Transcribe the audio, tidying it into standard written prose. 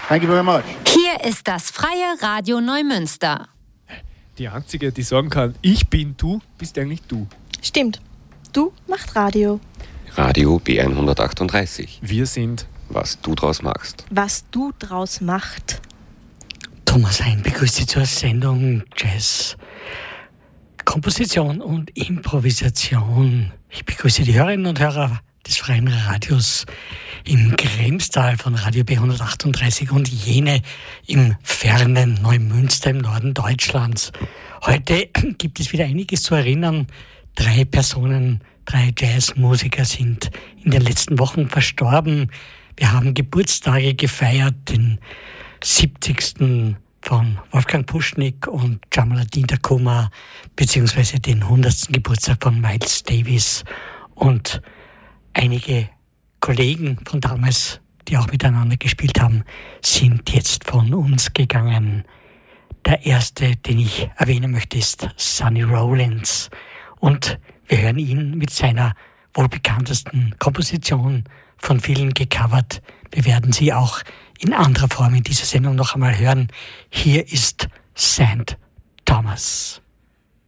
Thank you very much. Hier ist das Freie Radio Neumünster. Die Einzige, die sagen kann, ich bin du, bist eigentlich du. Stimmt. Du macht Radio. Radio B138. Wir sind, was du draus machst. Was du draus macht. Thomas Hein begrüßt Sie zur Sendung Jazz, Komposition und Improvisation. Ich begrüße die Hörerinnen und Hörer des Freien Radios im Kremstal von Radio B138 und jene im fernen Neumünster im Norden Deutschlands. Heute gibt es wieder einiges zu erinnern. 3 Personen, 3 Jazzmusiker sind in den letzten Wochen verstorben. Wir haben Geburtstage gefeiert, den 70. von Wolfgang Puschnik und Jamaluddin Tacuma, beziehungsweise den 100. Geburtstag von Miles Davis. Und einige Kollegen von damals, die auch miteinander gespielt haben, sind jetzt von uns gegangen. Der erste, den ich erwähnen möchte, ist Sonny Rollins. Und wir hören ihn mit seiner wohl bekanntesten Komposition, von vielen gecovert. Wir werden sie auch in anderer Form in dieser Sendung noch einmal hören. Hier ist St. Thomas.